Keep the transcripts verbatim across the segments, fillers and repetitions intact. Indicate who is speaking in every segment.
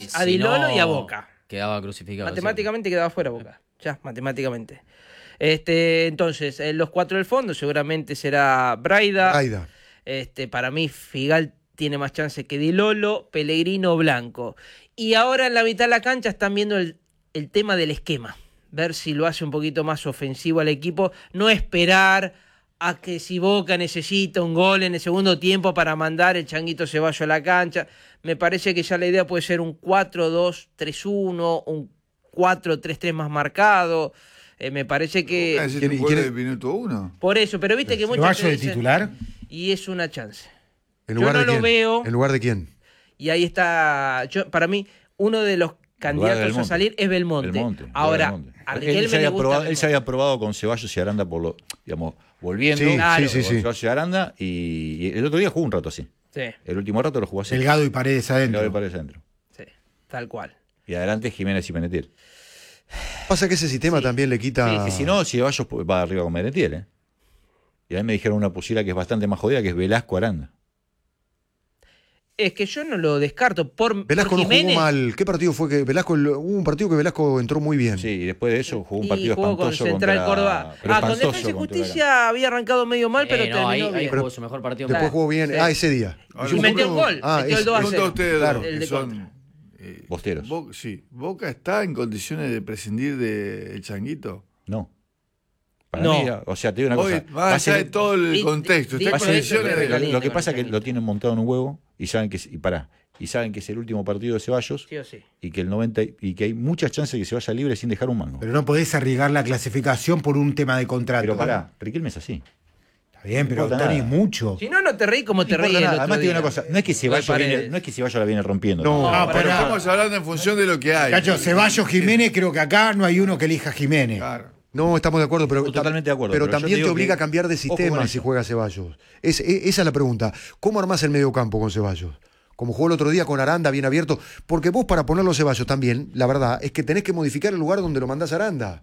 Speaker 1: a Di Lolo
Speaker 2: no,
Speaker 1: y a Boca.
Speaker 2: Quedaba crucificado.
Speaker 1: Matemáticamente quedaba fuera Boca. Ya, matemáticamente. Este, entonces, eh, los cuatro del fondo seguramente será Braida.
Speaker 3: Braida.
Speaker 1: Este, para mí, Figal tiene más chance que Di Lolo, Pellegrino, Blanco. Y ahora en la mitad de la cancha están viendo el, el tema del esquema. Ver si lo hace un poquito más ofensivo al equipo. No esperar a que si Boca necesita un gol en el segundo tiempo para mandar el Changuito Ceballos a la cancha. Me parece que ya la idea puede ser un cuatro dos tres uno, un cuatro tres tres más marcado. Eh, me parece que...
Speaker 4: ¿Es un gol del minuto uno?
Speaker 1: Por eso, pero viste que muchos
Speaker 3: ¿Ceballos
Speaker 1: te
Speaker 3: de
Speaker 1: dicen,
Speaker 3: titular?
Speaker 1: y es una chance.
Speaker 3: ¿En
Speaker 1: Yo
Speaker 3: lugar
Speaker 1: no
Speaker 3: de
Speaker 1: lo
Speaker 3: quién?
Speaker 1: veo.
Speaker 3: ¿En lugar de quién?
Speaker 1: Y ahí está, yo, para mí, uno de los candidatos a salir es Belmonte.
Speaker 5: Belmonte
Speaker 1: Ahora,
Speaker 5: Belmonte.
Speaker 1: a
Speaker 5: Él,
Speaker 1: Riquelme
Speaker 5: se había
Speaker 1: le gusta
Speaker 5: probado, él
Speaker 1: Belmonte.
Speaker 5: se había probado con Ceballos y Aranda por lo, digamos, volviendo.
Speaker 3: Sí,
Speaker 1: Claro.
Speaker 3: sí, sí,
Speaker 5: Con
Speaker 3: sí.
Speaker 5: Ceballos y Aranda, y, y el otro día jugó un rato así.
Speaker 1: Sí,
Speaker 5: El último rato lo jugó así.
Speaker 3: Delgado y Paredes adentro.
Speaker 5: Delgado y Paredes adentro.
Speaker 1: sí, tal cual.
Speaker 5: Y adelante Jiménez y Menetiel.
Speaker 3: Pasa que ese sistema
Speaker 1: Sí.
Speaker 3: también le quita...
Speaker 5: Que si no, Ceballos va arriba con Menetiel, ¿eh? Y a mí me dijeron una posibilidad que es bastante más jodida, que es Velasco Aranda.
Speaker 1: Es que yo no lo descarto. Por,
Speaker 3: Velasco
Speaker 1: por
Speaker 3: no
Speaker 1: Jiménez,
Speaker 3: jugó mal. ¿Qué partido fue que Velasco... Hubo un partido que Velasco entró muy bien.
Speaker 5: Sí, y después de eso jugó un
Speaker 1: y
Speaker 5: partido
Speaker 1: jugó con
Speaker 5: espantoso
Speaker 1: Central
Speaker 5: contra...
Speaker 1: Córdoba.
Speaker 5: pero
Speaker 1: Ah, con
Speaker 5: espantoso
Speaker 1: Defensa y
Speaker 5: contra
Speaker 1: Justicia había arrancado medio mal, pero
Speaker 2: Eh, no, ahí,
Speaker 1: terminó
Speaker 2: ahí
Speaker 1: bien.
Speaker 2: jugó su mejor partido.
Speaker 3: Después
Speaker 1: Claro.
Speaker 3: jugó bien.
Speaker 1: Sí.
Speaker 3: Ah, ese día.
Speaker 4: Ahora,
Speaker 1: Y metió un gol,
Speaker 3: Ah,
Speaker 1: metió el
Speaker 3: ese-
Speaker 1: dos a
Speaker 4: Pregunto
Speaker 1: cero.
Speaker 4: a ustedes,
Speaker 3: Claro.
Speaker 4: que
Speaker 1: El de
Speaker 4: son, eh,
Speaker 5: Bosteros.
Speaker 4: Bo- sí. ¿Boca está en condiciones de prescindir del Changuito?
Speaker 5: No. Para
Speaker 1: No.
Speaker 5: mí, o sea, te digo una
Speaker 4: Hoy,
Speaker 5: cosa.
Speaker 4: más
Speaker 5: va a
Speaker 4: allá
Speaker 5: ser-
Speaker 4: de todo el
Speaker 1: Di-
Speaker 4: contexto,
Speaker 1: di-
Speaker 4: está
Speaker 5: va
Speaker 4: en
Speaker 5: a ser-
Speaker 4: condiciones
Speaker 1: pero
Speaker 4: de...
Speaker 5: lo,
Speaker 1: caliente
Speaker 5: lo que
Speaker 1: con
Speaker 5: pasa
Speaker 1: el
Speaker 5: es que
Speaker 1: Changuito.
Speaker 5: lo tienen montado en un huevo y saben que es- y pará, y saben que es el último partido de Ceballos
Speaker 1: Sí o sí.
Speaker 5: y que el noventa y y que hay muchas chances de que se vaya libre sin dejar un mango.
Speaker 3: Pero no podés arriesgar la clasificación por un tema de contrato.
Speaker 5: Pero pará, Riquelme es así.
Speaker 3: Está bien, pero
Speaker 5: importa
Speaker 3: Tony
Speaker 5: nada.
Speaker 3: es mucho.
Speaker 1: Si no, no te reí como te
Speaker 5: No
Speaker 1: reí
Speaker 5: importa
Speaker 1: el
Speaker 5: nada.
Speaker 1: otro
Speaker 5: Además te digo
Speaker 1: día.
Speaker 5: una cosa, no es que Ceballos
Speaker 1: Paredes.
Speaker 5: viene, no es que Ceballos la viene rompiendo.
Speaker 3: No,
Speaker 1: No,
Speaker 3: no,
Speaker 4: Pero
Speaker 3: pero...
Speaker 4: estamos hablando en función de lo que hay.
Speaker 3: Cacho, Ceballos Jiménez, creo que acá no hay uno que elija Jiménez.
Speaker 4: Claro.
Speaker 3: No, estamos de acuerdo, pero,
Speaker 5: Estoy totalmente de acuerdo,
Speaker 3: pero,
Speaker 5: pero yo
Speaker 3: también
Speaker 5: te
Speaker 3: te,
Speaker 5: digo
Speaker 3: obliga
Speaker 5: que-
Speaker 3: a cambiar de
Speaker 5: ojo con
Speaker 3: sistema
Speaker 5: eso.
Speaker 3: si juega Ceballos. Es, es- esa es la pregunta. ¿Cómo armás el medio campo con Ceballos? Como jugó el otro día con Aranda bien abierto. Porque vos para ponerlo Ceballos también, la verdad, es que tenés que modificar el lugar donde lo mandás a Aranda.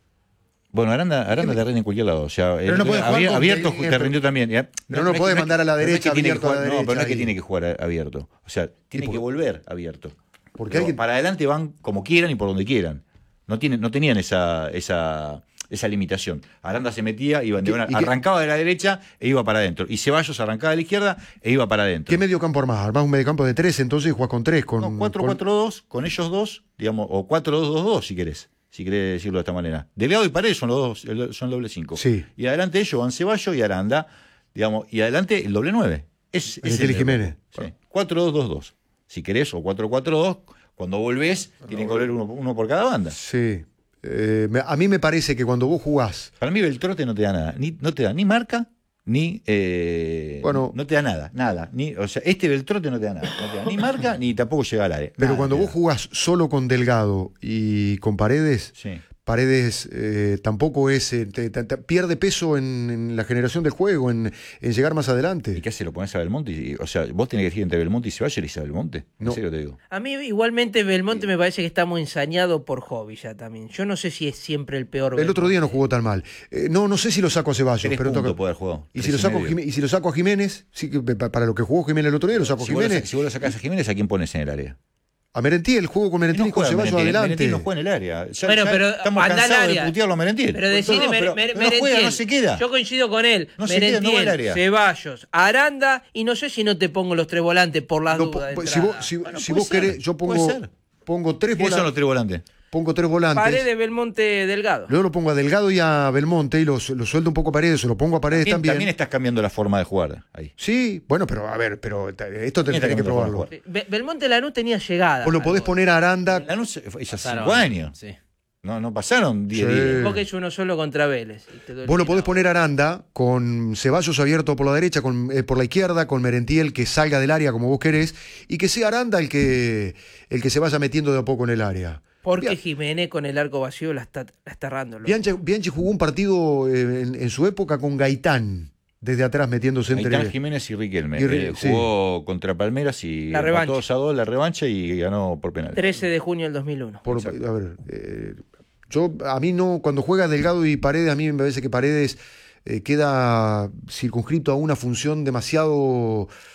Speaker 5: Bueno, Aranda, Aranda te rinde en cualquier lado. O sea,
Speaker 3: Pero
Speaker 5: el-
Speaker 3: no podés jugar
Speaker 5: abier-
Speaker 3: con-
Speaker 5: abierto
Speaker 3: eh,
Speaker 5: te rindió también. Ya,
Speaker 3: Pero no
Speaker 5: es
Speaker 3: podés
Speaker 5: que-
Speaker 3: mandar a la
Speaker 5: pero no es
Speaker 3: derecha,
Speaker 5: que tiene que
Speaker 3: abierto a la
Speaker 5: jugar- No, pero no es
Speaker 3: derecha
Speaker 5: que
Speaker 3: y-
Speaker 5: tiene que jugar a- abierto. O sea, tiene
Speaker 3: por-
Speaker 5: que volver abierto.
Speaker 3: Porque
Speaker 5: Pero
Speaker 3: alguien-
Speaker 5: para adelante van como quieran y por donde quieran. No, tienen, no tenían esa, esa, esa limitación. Aranda se metía, iba en
Speaker 3: ¿Y qué-
Speaker 5: diagonal,
Speaker 3: y qué-
Speaker 5: arrancaba de la derecha e iba para adentro. Y Ceballos arrancaba de la izquierda e iba para adentro.
Speaker 3: ¿Qué medio campo armás? Armás un medio campo de tres, entonces jugás con tres. Con,
Speaker 5: No, cuatro
Speaker 3: con-
Speaker 5: cuatro dos, con ellos dos, digamos, o cuatro dos dos dos si querés, si querés decirlo de esta manera. Delgado y Paredes son los dos, el- son el doble cinco.
Speaker 3: Sí.
Speaker 5: Y adelante ellos van Ceballos y Aranda, digamos, y adelante el doble nueve. Es, es
Speaker 3: Menetiel y
Speaker 5: el-
Speaker 3: Jiménez.
Speaker 5: Sí. cuatro dos dos dos, si querés, o cuatro cuatro dos, cuando volvés, tienen que volver uno, uno por cada banda.
Speaker 3: Sí. Eh, me- a mí me parece que cuando vos jugás,
Speaker 5: Para mí Beltrote no te da nada, ni, no te da ni marca, ni eh,
Speaker 3: Bueno.
Speaker 5: no te da nada, nada. Ni, o sea, este Beltrote no te da nada, no te da ni marca, ni tampoco llega al área.
Speaker 3: pero
Speaker 5: Nada
Speaker 3: cuando
Speaker 5: te
Speaker 3: vos
Speaker 5: da.
Speaker 3: jugás solo con Delgado y con Paredes,
Speaker 5: Sí.
Speaker 3: Paredes eh, tampoco es. eh, te- te- te- pierde peso en, en la generación del juego, en, en llegar más
Speaker 5: ¿Y
Speaker 3: adelante.
Speaker 5: qué hace? ¿Lo pones a Belmonte? Y- o sea, vos tenés que elegir entre Belmonte y Ceballos y a Belmonte. En
Speaker 3: No.
Speaker 5: serio te digo.
Speaker 1: A mí igualmente Belmonte me parece que está muy ensañado por hobby ya también. Yo no sé si es siempre el peor.
Speaker 3: El otro día no jugó tan mal. Eh, no, no sé si lo saco a Ceballos,
Speaker 5: Tres
Speaker 3: pero
Speaker 5: puntos
Speaker 3: toca-
Speaker 5: puede haber jugado.
Speaker 3: Y si,
Speaker 5: Tres
Speaker 3: lo
Speaker 5: y
Speaker 3: saco, a
Speaker 5: medio.
Speaker 3: Jimé- y si lo saco a Jiménez, sí, que pa- para lo que jugó Jiménez el otro día, lo saco a
Speaker 5: Si vos, lo,
Speaker 3: Jiménez.
Speaker 5: sa- si vos lo sacás a Jiménez, ¿a quién pones en el área?
Speaker 3: A Merentiel, juego con Merentiel y, con
Speaker 5: juega
Speaker 3: Ceballos
Speaker 5: Merentiel,
Speaker 3: adelante.
Speaker 5: Merentiel no juega en el área. Ya-
Speaker 1: Bueno,
Speaker 5: ya
Speaker 1: pero
Speaker 5: estamos
Speaker 1: anda al
Speaker 5: cansados
Speaker 1: área.
Speaker 5: de putearlo a Merentiel.
Speaker 1: Pero decirle
Speaker 5: No,
Speaker 1: Mer-
Speaker 5: pero-
Speaker 1: Mer-
Speaker 5: pero no juega,
Speaker 1: Merentiel.
Speaker 5: no se queda.
Speaker 1: Yo coincido con él.
Speaker 5: No se queda, no va al
Speaker 1: Merentiel,
Speaker 5: área.
Speaker 1: Ceballos, Aranda y no sé si no te pongo los tres volantes por las
Speaker 3: No,
Speaker 1: dudas.
Speaker 3: po-
Speaker 1: de
Speaker 3: si
Speaker 1: entrada.
Speaker 3: vos, si,
Speaker 5: Bueno,
Speaker 3: si
Speaker 5: puede
Speaker 3: vos
Speaker 5: ser,
Speaker 3: querés, yo
Speaker 5: puede
Speaker 3: pongo,
Speaker 5: ser.
Speaker 3: pongo tres
Speaker 5: ¿Quiénes son los
Speaker 3: volantes.
Speaker 5: tres volantes?
Speaker 3: Pongo tres volantes.
Speaker 1: Paredes, Belmonte, Delgado.
Speaker 3: Luego lo pongo a Delgado y a Belmonte y lo, lo sueldo un poco a Paredes, o lo pongo a Paredes
Speaker 5: También,
Speaker 3: también.
Speaker 5: también estás cambiando la forma de jugar ahí.
Speaker 3: Sí, bueno, pero a ver, pero esto
Speaker 5: ¿Quién
Speaker 3: tenés
Speaker 5: está
Speaker 3: que
Speaker 5: cambiando la forma de
Speaker 3: probarlo.
Speaker 5: jugar?
Speaker 1: Be- Belmonte Lanús tenía llegada.
Speaker 3: Vos lo podés poner a Aranda.
Speaker 5: Lanús es hace
Speaker 2: Pasaron,
Speaker 5: cinco años.
Speaker 2: Sí.
Speaker 5: No, no pasaron diez
Speaker 3: Sí.
Speaker 5: días.
Speaker 1: Porque es uno solo contra Vélez. y te duele
Speaker 3: Vos lo
Speaker 1: la
Speaker 3: podés
Speaker 1: boca.
Speaker 3: poner a Aranda con Ceballos abierto por la derecha, con, eh, por la izquierda, con Merentiel que salga del área como vos querés, y que sea Aranda el que, el que se vaya metiendo de a poco en el área.
Speaker 1: Porque
Speaker 3: Bien.
Speaker 1: Jiménez con el arco vacío la está, la está errando. loco.
Speaker 3: Bianchi, Bianchi jugó un partido eh, en, en su época con Gaitán, desde atrás metiéndose entre...
Speaker 5: Gaitán Jiménez y Riquelme.
Speaker 3: Y Ri-
Speaker 5: Eh,
Speaker 3: sí.
Speaker 5: jugó contra Palmeras y
Speaker 1: La revancha.
Speaker 5: dos a dos la revancha y ganó por penal.
Speaker 1: trece de junio del dos mil uno.
Speaker 3: Por-
Speaker 5: Exacto.
Speaker 3: a ver, eh, yo, a mí no, cuando juega Delgado y Paredes, a mí me parece que Paredes eh, queda circunscrito a una función demasiado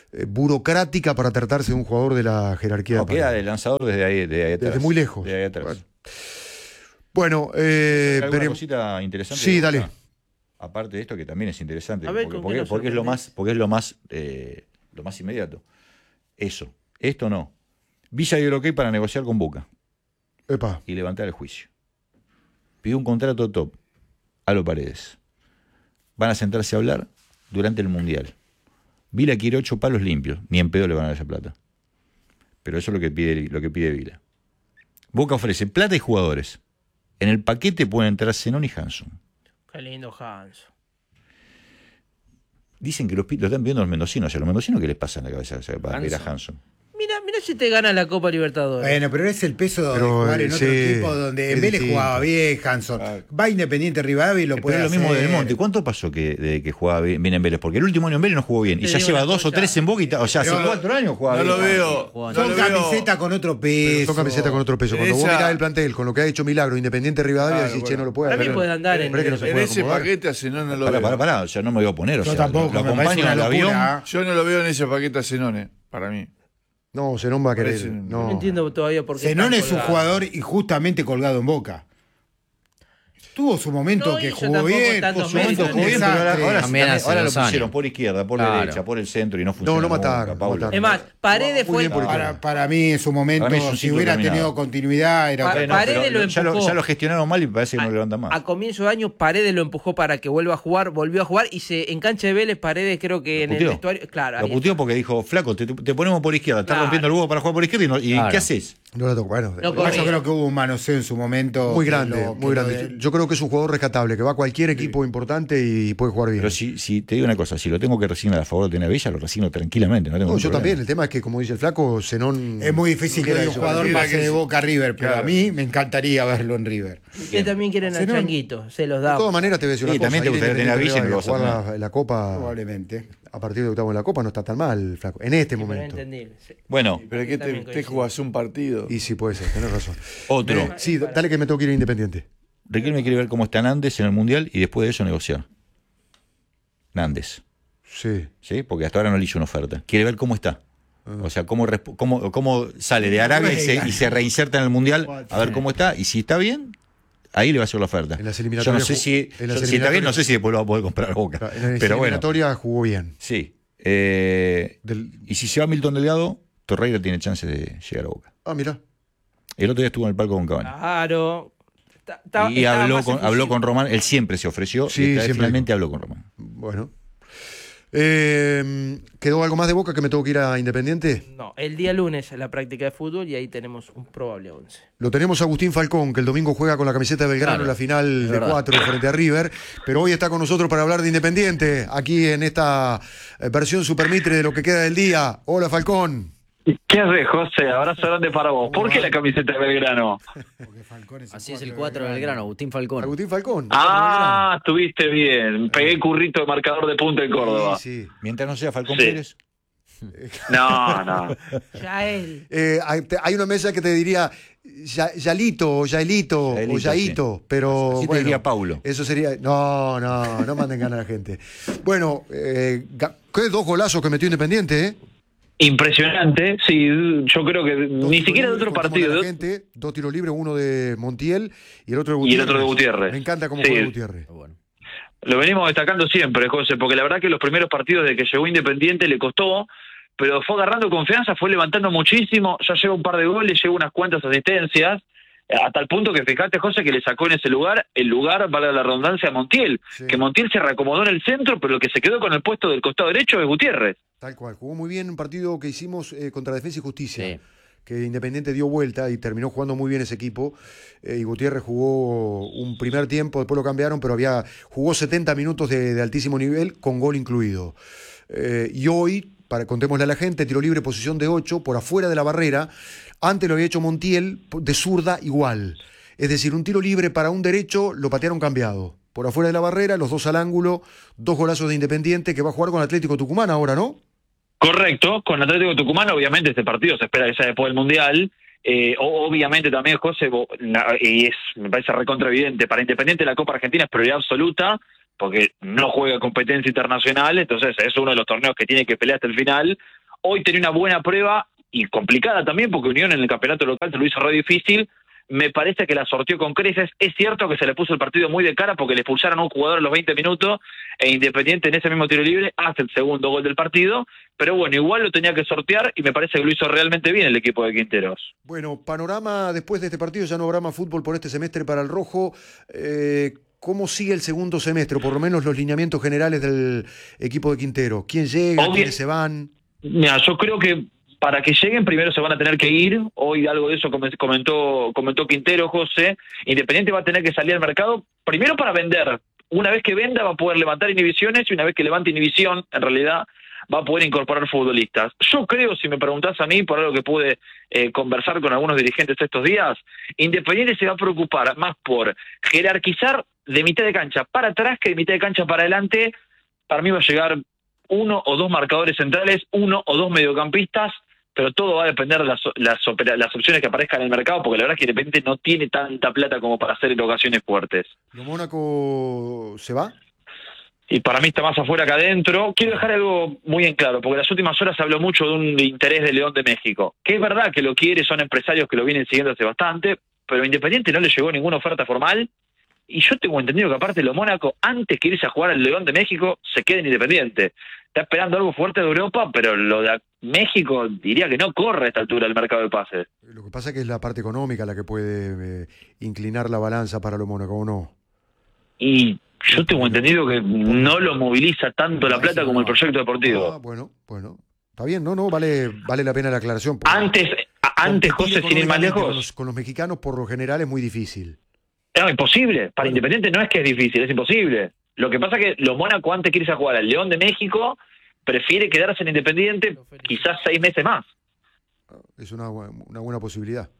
Speaker 3: eh, burocrática para tratarse de un jugador de la jerarquía.
Speaker 5: No,
Speaker 3: de
Speaker 5: queda
Speaker 3: Paredes.
Speaker 5: de lanzador desde ahí, desde ahí atrás.
Speaker 3: Desde muy lejos.
Speaker 5: Desde ahí atrás.
Speaker 3: Bueno, bueno eh,
Speaker 5: ¿Alguna
Speaker 3: veremos.
Speaker 5: cosita interesante?
Speaker 3: Sí, dale.
Speaker 5: Ah, aparte de esto, que también es interesante,
Speaker 1: A ver,
Speaker 5: porque,
Speaker 1: ¿con
Speaker 5: porque-
Speaker 1: qué nos
Speaker 5: porque es lo
Speaker 1: sorprendés?
Speaker 5: más, porque es lo más, eh, lo más inmediato. Eso. Esto no. Villa dio el ok para negociar con Boca
Speaker 3: Epa.
Speaker 5: y levantar el juicio. Pidió un contrato top a los Paredes. Van a sentarse a hablar durante el Mundial. Vila quiere ocho palos limpios, ni en pedo le van a dar esa plata. Pero eso es lo que pide, lo que pide Vila. Boca ofrece plata y jugadores. En el paquete pueden entrar Zenón y Hanson.
Speaker 1: Qué lindo Hans.
Speaker 5: Dicen que los pi- lo están viendo los mendocinos. A los mendocinos, ¿qué les pasa en la cabeza o sea, para ver a Hanson?
Speaker 1: Mira, mira si te gana la Copa Libertadores.
Speaker 2: Bueno, pero es el peso
Speaker 3: Pero,
Speaker 2: de jugar en
Speaker 3: eh,
Speaker 2: otro
Speaker 3: sí,
Speaker 2: equipo donde en
Speaker 3: es
Speaker 2: Vélez
Speaker 3: distinto.
Speaker 2: jugaba bien, Hanson.
Speaker 4: Claro.
Speaker 2: Va Independiente Rivadavia y lo
Speaker 5: Pero
Speaker 2: puede
Speaker 5: es lo mismo
Speaker 2: hacer.
Speaker 5: del Monte. ¿Cuánto pasó que, de que jugaba bien, bien en Vélez? Porque el último año en Vélez no jugó bien. Y
Speaker 1: Te
Speaker 5: ya
Speaker 1: digo
Speaker 5: lleva
Speaker 1: una
Speaker 5: dos o
Speaker 1: cosa.
Speaker 5: tres en Boca. Y ta- o sea, hace
Speaker 2: Pero-
Speaker 5: cuatro años jugaba
Speaker 4: No
Speaker 5: bien.
Speaker 4: lo veo.
Speaker 6: Juan.
Speaker 4: no
Speaker 2: Son
Speaker 4: lo veo.
Speaker 2: camiseta con otro
Speaker 3: Pero
Speaker 2: peso.
Speaker 3: son camiseta con otro peso. Cuando vos
Speaker 4: Esa-
Speaker 3: mirás el plantel, con lo que ha hecho Milagro, Independiente Rivadavia,
Speaker 4: Claro,
Speaker 3: decís, che,
Speaker 4: bueno.
Speaker 3: no lo puede
Speaker 1: Para mí
Speaker 3: hacer.
Speaker 1: puede andar en-
Speaker 3: Pero es que no se
Speaker 4: En
Speaker 3: puede
Speaker 4: ese
Speaker 3: acomodar.
Speaker 4: paquete, si no, no lo
Speaker 5: Pará,
Speaker 4: veo.
Speaker 5: pará, pará. O sea, no me voy a oponer. O
Speaker 2: Yo
Speaker 5: sea,
Speaker 2: tampoco,
Speaker 5: lo
Speaker 2: me parece
Speaker 5: acompaño
Speaker 2: una
Speaker 5: al avión.
Speaker 2: locura.
Speaker 4: Yo no lo veo en ese paquete a Zenone, para mí.
Speaker 3: No, Zenón va a querer.
Speaker 4: Parece-
Speaker 3: No.
Speaker 1: No entiendo todavía por qué.
Speaker 2: Zenón
Speaker 1: están
Speaker 2: es un
Speaker 1: colgados.
Speaker 2: jugador injustamente colgado en Boca. Tuvo su momento
Speaker 1: No
Speaker 2: que
Speaker 1: hizo
Speaker 2: jugó
Speaker 1: tampoco
Speaker 2: bien.
Speaker 1: tantos
Speaker 2: tuvo su
Speaker 1: méritos,
Speaker 2: momento
Speaker 5: Jugó bien, pero ahora,
Speaker 2: desastre.
Speaker 5: ahora,
Speaker 6: También
Speaker 5: también-
Speaker 6: hace
Speaker 5: ahora lo
Speaker 6: dos años.
Speaker 5: pusieron por izquierda, por
Speaker 6: Claro.
Speaker 5: derecha, por el centro y no funciona.
Speaker 3: No, lo
Speaker 5: nunca,
Speaker 3: mataron,
Speaker 5: Paulo.
Speaker 3: mataron.
Speaker 1: Es más, Paredes
Speaker 3: Muy
Speaker 1: fue.
Speaker 3: bien por
Speaker 1: para-
Speaker 3: izquierda.
Speaker 2: Para, para mí en su momento,
Speaker 5: Para mí es un
Speaker 2: si
Speaker 5: ciclo
Speaker 2: hubiera
Speaker 5: terminado.
Speaker 2: tenido continuidad, era
Speaker 1: Pa-
Speaker 2: otra
Speaker 5: Bueno,
Speaker 1: Paredes
Speaker 5: pero
Speaker 1: lo
Speaker 5: ya, lo,
Speaker 1: empujó.
Speaker 5: ya lo gestionaron mal y parece que no levantan más.
Speaker 1: A comienzo de año, Paredes lo empujó para que vuelva a jugar, volvió a jugar y se en cancha de Vélez, Paredes creo que
Speaker 5: Lo
Speaker 1: en el
Speaker 5: puteó.
Speaker 1: vestuario. Claro,
Speaker 5: Lo
Speaker 1: ahí
Speaker 5: puteó porque dijo, flaco, te, te ponemos por izquierda, estás
Speaker 1: Claro.
Speaker 5: rompiendo el huevo para jugar por izquierda y, no- y
Speaker 6: Claro.
Speaker 5: ¿qué haces?
Speaker 3: No la toco. Bueno,
Speaker 1: No,
Speaker 2: Igual yo creo que hubo un manoseo en su momento.
Speaker 3: muy
Speaker 2: que
Speaker 3: grande,
Speaker 2: lo- que
Speaker 3: muy
Speaker 2: lo
Speaker 3: grande.
Speaker 2: de-
Speaker 3: Yo creo que es un jugador rescatable, que va a cualquier equipo importante y puede jugar bien.
Speaker 5: Pero si, si te digo una cosa, si lo tengo que resignar a favor de tener a Villa, lo resigno tranquilamente. No tengo
Speaker 3: No,
Speaker 5: ningún
Speaker 3: yo
Speaker 5: problema.
Speaker 3: también. El tema es que, como dice el flaco, Zenón.
Speaker 2: Es muy difícil que
Speaker 3: Era
Speaker 2: un
Speaker 3: eso.
Speaker 2: jugador
Speaker 4: Mira
Speaker 2: pase
Speaker 4: que
Speaker 2: de
Speaker 4: sí.
Speaker 2: Boca a River, pero
Speaker 4: Claro.
Speaker 2: a mí me encantaría verlo en River.
Speaker 1: Ustedes también quieren al
Speaker 2: Zenón.
Speaker 1: Changuito, se los
Speaker 3: De
Speaker 1: da.
Speaker 3: todas maneras, te voy a decir una
Speaker 5: Sí,
Speaker 3: cosa.
Speaker 5: también te
Speaker 3: ir
Speaker 5: gustaría tener a
Speaker 3: Independiente
Speaker 5: Villa y no lo
Speaker 3: Rivadavia,
Speaker 5: vas a
Speaker 3: jugar la, la Copa
Speaker 2: Probablemente.
Speaker 3: a partir de octavo en la Copa no está tan mal, flaco. En este
Speaker 1: Sí, pero
Speaker 3: momento.
Speaker 1: entendible, sí.
Speaker 5: Bueno,
Speaker 4: Pero es que
Speaker 1: También
Speaker 4: te, te
Speaker 1: coincido.
Speaker 4: jugás un partido.
Speaker 3: Y sí, puede ser, tenés razón.
Speaker 5: otro.
Speaker 3: Eh, sí, dale que me tengo que ir a Independiente.
Speaker 5: Riquelme quiere ver cómo está Nández en el Mundial y después de eso negociar. Nández,
Speaker 3: Sí.
Speaker 5: ¿sí? Porque hasta ahora no le hizo una oferta. Quiere ver cómo está. O sea, cómo, resp- cómo, cómo sale de Arabia y se, y se reinserta en el Mundial, a ver cómo está. Y si está bien, ahí le va a hacer la oferta.
Speaker 3: En las
Speaker 5: Yo no
Speaker 3: eliminatorias
Speaker 5: sé
Speaker 3: ju-
Speaker 5: si,
Speaker 3: en las
Speaker 5: yo- si está bien,
Speaker 3: eliminatorias-
Speaker 5: no sé si después lo va a poder comprar a Boca.
Speaker 3: En la
Speaker 5: Pero bueno,
Speaker 3: eliminatoria jugó bien.
Speaker 5: sí. Eh,
Speaker 3: Del-
Speaker 5: y si se va Milton Delgado, Torreira tiene chance de llegar a Boca.
Speaker 3: Ah, mira.
Speaker 5: El otro día estuvo en el palco con Cavani.
Speaker 1: Claro. Está- está-
Speaker 5: y
Speaker 1: estaba
Speaker 5: habló
Speaker 1: más
Speaker 5: con,
Speaker 1: efusivo.
Speaker 5: habló con Román, él siempre se ofreció
Speaker 3: Sí,
Speaker 5: y esta vez
Speaker 3: siempre
Speaker 5: finalmente habló con Román.
Speaker 3: Bueno. Eh, ¿Quedó algo más de Boca que me tengo que ir a Independiente?
Speaker 1: No, el día lunes la práctica de fútbol y ahí tenemos un probable once.
Speaker 3: Lo tenemos a Agustín Falcón, que el domingo juega con la camiseta de Belgrano
Speaker 6: Claro,
Speaker 3: en la final
Speaker 6: es
Speaker 3: de
Speaker 6: verdad.
Speaker 3: cuatro frente a River, pero hoy está con nosotros para hablar de Independiente, aquí en esta eh, versión supermitre de lo que queda del día. Hola Falcón.
Speaker 7: ¿Qué haces, José? Abrazo grande para vos. ¿Por qué la camiseta de Belgrano?
Speaker 2: Porque Falcón es
Speaker 6: Así es el cuatro del grano, Agustín Falcón.
Speaker 3: Agustín Falcón.
Speaker 7: Ah, estuviste bien. Pegué currito de marcador de punta en Córdoba.
Speaker 3: Sí, sí.
Speaker 5: Mientras no sea Falcón
Speaker 7: Sí.
Speaker 5: Pérez,
Speaker 7: No, no.
Speaker 1: Ya él.
Speaker 3: Eh, hay, te- hay una mesa que te diría Ya- Yalito o Yaelito o
Speaker 5: Yaelito,
Speaker 3: Yaito, pero
Speaker 5: así te
Speaker 3: bueno,
Speaker 5: diría Paulo.
Speaker 3: eso sería. No, no, no manden ganas a la gente. Bueno, eh, ga- qué dos golazos que metió Independiente, ¿eh?
Speaker 7: Impresionante. Sí, yo creo que
Speaker 3: Dos
Speaker 7: ni
Speaker 3: tiros
Speaker 7: siquiera de
Speaker 3: libres,
Speaker 7: otro
Speaker 3: contemos
Speaker 7: partido.
Speaker 3: a la
Speaker 7: de-
Speaker 3: gente, dos tiros libres, uno de Montiel y el otro de
Speaker 7: Y
Speaker 3: Gutiérrez.
Speaker 7: el otro de Gutiérrez.
Speaker 3: Me encanta cómo
Speaker 7: Sí.
Speaker 3: juega Gutiérrez.
Speaker 6: Bueno.
Speaker 7: Lo venimos destacando siempre, José, porque la verdad que los primeros partidos de que llegó Independiente le costó, pero fue agarrando confianza, fue levantando muchísimo, ya lleva un par de goles, lleva unas cuantas asistencias, a tal punto que fíjate, José, que le sacó en ese lugar, el lugar, valga la redundancia, a Montiel,
Speaker 3: Sí.
Speaker 7: que Montiel se reacomodó en el centro, pero lo que se quedó con el puesto del costado derecho es Gutiérrez.
Speaker 3: Tal cual. Jugó muy bien un partido que hicimos eh, contra Defensa y Justicia.
Speaker 6: Sí.
Speaker 3: Que Independiente dio vuelta y terminó jugando muy bien ese equipo. Eh, y Gutiérrez jugó un primer tiempo, después lo cambiaron, pero había jugó setenta minutos de, de altísimo nivel, con gol incluido. Eh, y hoy, para contémosle a la gente, tiro libre, posición de ocho, por afuera de la barrera. Antes lo había hecho Montiel, de zurda igual. Es decir, un tiro libre para un derecho, lo patearon cambiado. Por afuera de la barrera, los dos al ángulo, dos golazos de Independiente, que va a jugar con Atlético Tucumán ahora, ¿no?
Speaker 7: Correcto, con Atlético Tucumán obviamente este partido se espera que sea después del Mundial, eh, o- obviamente también, José, bo- na- y es, me parece recontra evidente, para Independiente la Copa Argentina es prioridad absoluta, porque no juega competencia internacional, entonces es uno de los torneos que tiene que pelear hasta el final, hoy tenía una buena prueba y complicada también, porque Unión en el campeonato local se lo hizo re difícil. Me parece que la sorteó con creces. Es cierto que se le puso el partido muy de cara porque le expulsaron a un jugador a los veinte minutos e Independiente en ese mismo tiro libre hace el segundo gol del partido, pero bueno, igual lo tenía que sortear y me parece que lo hizo realmente bien el equipo de Quinteros.
Speaker 3: Bueno, panorama después de este partido, ya no habrá más fútbol por este semestre para el Rojo. Eh, ¿Cómo sigue el segundo semestre? O por lo menos los lineamientos generales del equipo de Quintero. ¿Quién llega?
Speaker 7: Obvio.
Speaker 3: ¿Quiénes se van?
Speaker 7: Mira, yo creo que para que lleguen primero se van a tener que ir. Hoy algo de eso comentó, comentó Quintero, José. Independiente va a tener que salir al mercado primero para vender. Una vez que venda va a poder levantar inhibiciones y una vez que levante inhibición, en realidad va a poder incorporar futbolistas. Yo creo, si me preguntás a mí, por algo que pude eh, conversar con algunos dirigentes estos días, Independiente se va a preocupar más por jerarquizar de mitad de cancha para atrás que de mitad de cancha para adelante. Para mí va a llegar uno o dos marcadores centrales, uno o dos mediocampistas, pero todo va a depender de las, las, las opciones que aparezcan en el mercado, porque la verdad es que de repente no tiene tanta plata como para hacer erogaciones fuertes.
Speaker 3: ¿Lo Mónaco se va?
Speaker 7: Y para mí está más afuera que adentro. Quiero dejar algo muy en claro, porque en las últimas horas se habló mucho de un interés de León de México, que es verdad que lo quiere, son empresarios que lo vienen siguiendo hace bastante, pero a Independiente no le llegó ninguna oferta formal, y yo tengo entendido que aparte lo Mónaco, antes que irse a jugar al León de México, se queda en Independiente. Está esperando algo fuerte de Europa, pero lo de México diría que no corre a esta altura el mercado de pases.
Speaker 3: Lo que pasa es que es la parte económica la que puede eh, inclinar la balanza para lo Mónaco, ¿o no?
Speaker 7: Y yo tengo entendido que no lo moviliza tanto la plata como el proyecto deportivo.
Speaker 3: Ah, bueno, bueno. Está bien, no, no, vale, vale la pena la aclaración.
Speaker 7: Antes, antes José, sin ir más lejos.
Speaker 3: Con los, con los mexicanos, por lo general, es muy difícil.
Speaker 7: No, imposible. Para Independiente no es que es difícil, es imposible. Lo que pasa es que los Mónaco, antes que irse a jugar al León de México, prefiere quedarse en Independiente quizás seis meses más.
Speaker 3: Es una, una buena posibilidad.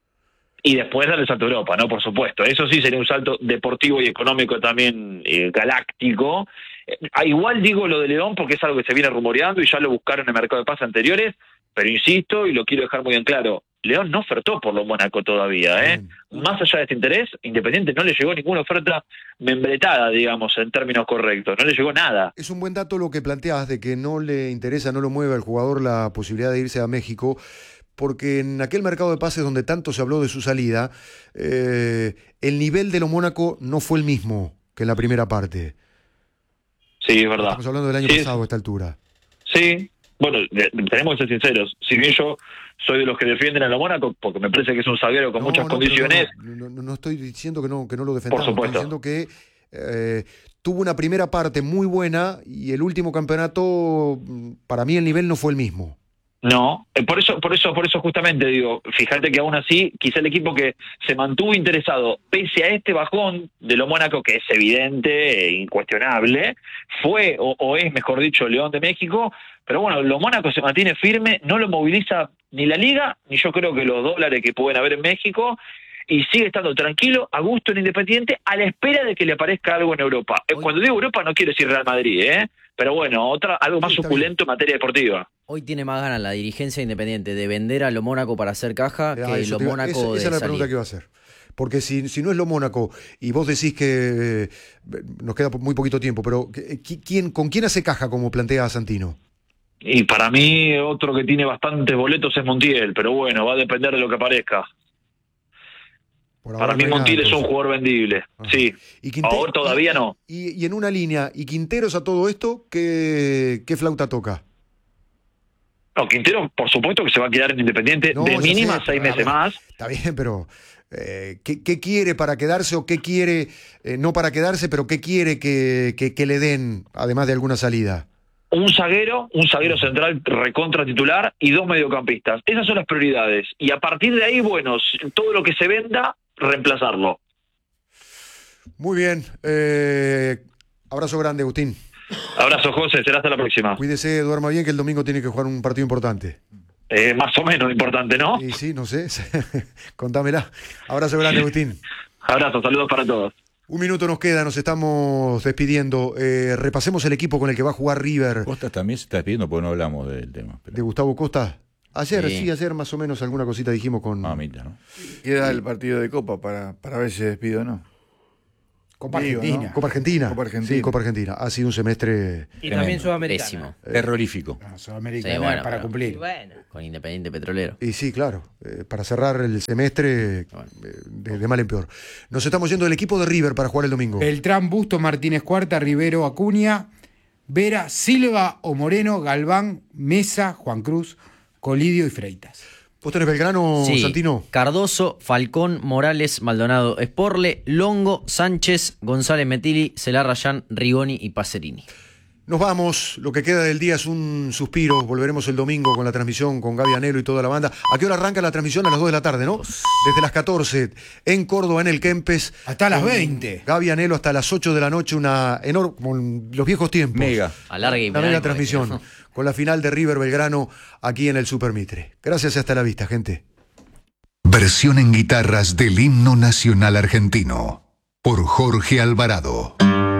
Speaker 7: Y después darle el salto a Europa, ¿no? Por supuesto. Eso sí sería un salto deportivo y económico también eh, galáctico. Eh, igual digo lo de León porque es algo que se viene rumoreando y ya lo buscaron en el mercado de pases anteriores, pero insisto y lo quiero dejar muy en claro, León no ofertó por lo Mónaco todavía, ¿eh? Bien. Más allá de este interés, Independiente no le llegó ninguna oferta membretada, digamos, en términos correctos. No le llegó nada.
Speaker 3: Es un buen dato lo que planteas de que no le interesa, no lo mueve al jugador la posibilidad de irse a México, porque en aquel mercado de pases donde tanto se habló de su salida, eh, el nivel de lo Mónaco no fue el mismo que en la primera parte.
Speaker 7: Sí, es verdad.
Speaker 3: Estamos hablando del año
Speaker 7: sí,
Speaker 3: pasado a esta altura.
Speaker 7: Sí, bueno, tenemos que ser sinceros. Si bien yo soy de los que defienden a lo Mónaco, porque me parece que es un zaguero con
Speaker 3: no,
Speaker 7: muchas
Speaker 3: no,
Speaker 7: condiciones.
Speaker 3: No, no, no estoy diciendo que no, que no lo defendamos,
Speaker 7: por supuesto.
Speaker 3: Estoy diciendo que eh, tuvo una primera parte muy buena y el último campeonato, para mí el nivel no fue el mismo.
Speaker 7: No, por eso, por eso, por eso justamente digo, fíjate que aún así, quizá el equipo que se mantuvo interesado, pese a este bajón de lo Mónaco, que es evidente e incuestionable, fue, o, o es, mejor dicho, León de México, pero bueno, lo Mónaco se mantiene firme, no lo moviliza ni la Liga, ni yo creo que los dólares que pueden haber en México, y sigue estando tranquilo, a gusto en Independiente, a la espera de que le aparezca algo en Europa. Hoy, cuando digo Europa no quiero decir Real Madrid, ¿eh? Pero bueno, otra algo más suculento en materia deportiva.
Speaker 6: Hoy tiene más ganas la dirigencia Independiente de vender a lo Mónaco para hacer caja
Speaker 3: ah,
Speaker 6: que lo
Speaker 3: te,
Speaker 6: Mónaco
Speaker 3: esa,
Speaker 6: de
Speaker 3: esa es la
Speaker 6: salir.
Speaker 3: pregunta que iba a hacer. Porque si, si no es lo Mónaco y vos decís que eh, nos queda muy poquito tiempo, pero ¿quién, ¿con quién hace caja como plantea Santino?
Speaker 7: Y para mí otro que tiene bastantes boletos es Montiel, pero bueno, va a depender de lo que aparezca. Para mí no Montiel es un jugador vendible, ajá. Sí. ¿Y Quinte- ahora todavía
Speaker 3: y,
Speaker 7: no.
Speaker 3: Y, y en una línea, ¿y Quinteros a todo esto qué, qué flauta toca?
Speaker 7: No, Quintero por supuesto que se va a quedar en Independiente no, de mínima sé, seis meses ver, más.
Speaker 3: Está bien, pero eh, ¿qué, ¿qué quiere para quedarse o qué quiere, eh, no para quedarse, pero qué quiere que, que, que le den, además de alguna salida?
Speaker 7: Un zaguero, un zaguero central recontra titular y dos mediocampistas. Esas son las prioridades. Y a partir de ahí, bueno, todo lo que se venda, reemplazarlo.
Speaker 3: Muy bien. Eh, abrazo grande, Agustín.
Speaker 7: Abrazo, José. Será hasta la próxima.
Speaker 3: Cuídese, duerma bien, que el domingo tiene que jugar un partido importante.
Speaker 7: Eh, más o menos importante, ¿no?
Speaker 3: Sí, sí, no sé. Contámela. Abrazo grande, Agustín.
Speaker 7: Abrazo, saludos para todos.
Speaker 3: Un minuto nos queda, nos estamos despidiendo. Eh, repasemos el equipo con el que va a jugar River.
Speaker 5: Costa también se está despidiendo porque no hablamos del tema.
Speaker 3: Pero... ¿De Gustavo Costa? Ayer, sí.
Speaker 6: Sí.
Speaker 3: ayer más o menos alguna cosita dijimos con...
Speaker 5: Mamita, ¿no?
Speaker 4: Queda el partido de Copa para, para ver si se despide o no.
Speaker 2: Copa
Speaker 4: Digo,
Speaker 2: Argentina.
Speaker 4: ¿no?
Speaker 3: Copa Argentina.
Speaker 4: Copa Argentina.
Speaker 3: Sí, Copa Argentina. Ha sido un semestre
Speaker 1: Y también sudamericana.
Speaker 6: Pésimo.
Speaker 5: Terrorífico.
Speaker 2: No, Sudamericana
Speaker 6: Sí, bueno,
Speaker 2: para
Speaker 6: pero-
Speaker 1: Y
Speaker 2: cumplir.
Speaker 1: bueno,
Speaker 6: Con Independiente Petrolero.
Speaker 3: Y sí, claro, eh, para cerrar el semestre eh, de, de mal en peor. Nos estamos yendo del equipo de River para jugar el domingo.
Speaker 2: Beltrán, Busto, Martínez Cuarta, Rivero, Acuña, Vera, Silva o Moreno, Galván, Mesa, Juan Cruz, Colidio y Freitas.
Speaker 3: ¿Vos tenés Belgrano,
Speaker 6: Sí,
Speaker 3: Santino?
Speaker 6: Cardoso, Falcón, Morales, Maldonado, Esporle, Longo, Sánchez, González Metilli, Celarrayán, Rigoni y Pacerini.
Speaker 3: Nos vamos, lo que queda del día es un suspiro. Volveremos el domingo con la transmisión con Gaby Anelo y toda la banda. ¿A qué hora arranca la transmisión? A las dos de la tarde, ¿no? Desde las catorce en Córdoba, en el Kempes.
Speaker 2: Hasta las
Speaker 3: Con
Speaker 2: veinte.
Speaker 3: Gaby Anelo hasta las ocho de la noche, una enorme, como en los viejos tiempos.
Speaker 5: Mega.
Speaker 6: Alargue y
Speaker 3: Una
Speaker 6: penal,
Speaker 3: mega
Speaker 6: porque si
Speaker 3: transmisión
Speaker 6: no-
Speaker 3: con la final de River Belgrano aquí en el Super Mitre. Gracias y hasta la vista, gente.
Speaker 8: Versión en guitarras del himno nacional argentino por Jorge Alvarado.